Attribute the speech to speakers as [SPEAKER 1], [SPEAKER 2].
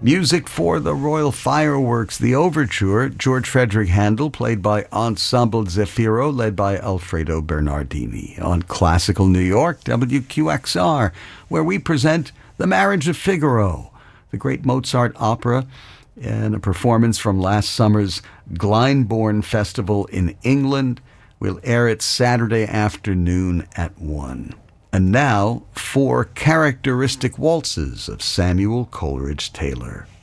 [SPEAKER 1] Music for the Royal Fireworks, the Overture, George Frederick Handel, played by Ensemble Zefiro, led by Alfredo Bernardini. On Classical New York, WQXR, where we present The Marriage of Figaro, the great Mozart opera, and a performance from last summer's Glyndebourne Festival in England. We'll air it Saturday afternoon at 1. And now, 4 characteristic waltzes of Samuel Coleridge Taylor.